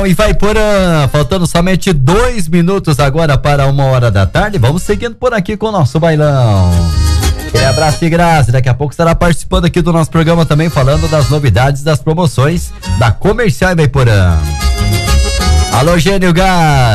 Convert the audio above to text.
Ivaiporã, faltando somente 2 minutos agora para 1h da tarde. Vamos seguindo por aqui com o nosso bailão. Aquele abraço e graça. Daqui a pouco estará participando aqui do nosso programa também, falando das novidades das promoções da Comercial Ivaiporã. Alô, Gênio Gás.